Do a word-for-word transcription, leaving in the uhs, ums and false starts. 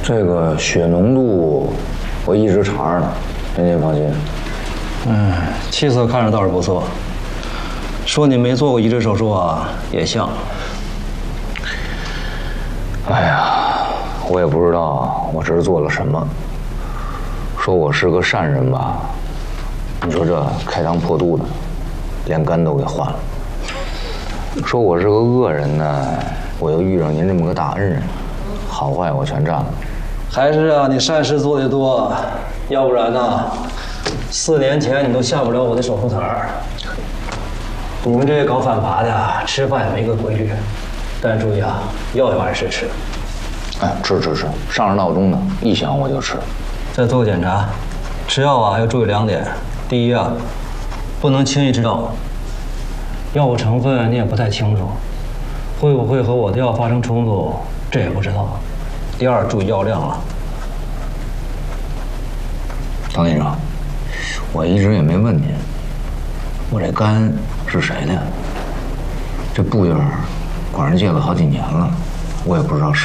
这个血浓度我一直查着呢，您您放心。 嗯，气色看着倒是不错。说你没做过移植手术啊，也像。 哎呀，我也不知道我这是做了什么。说我是个善人吧，你说这开膛破肚的，连肝都给换了。说我是个恶人呢，我又遇上您这么个大恩人，好坏我全占了。 还是啊，你善事做得多，要不然呢，四年前你都下不了我的手术台儿。你们这些搞反扒的，吃饭也没个规律，但注意啊，药要按时吃。 哎，吃吃吃，上着闹钟呢，一响我就吃。 再做个检查，吃药啊要注意两点：第一啊，不能轻易吃药，药物成分你也不太清楚，会不会和我的药发生冲突，这也不知道。第二，注意药量啊。 唐医生，我一直也没问您，我这肝是谁的呀？这布印儿管人借了好几年了，我也不知道是。